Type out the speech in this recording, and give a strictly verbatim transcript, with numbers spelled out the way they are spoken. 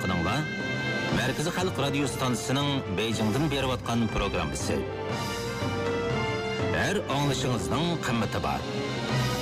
Аңлатқаныңла, Мәркізі Халық радио станциясының Бейжіңден беріп атқан программасы. Әр аңлышыңыздың қымметі бар.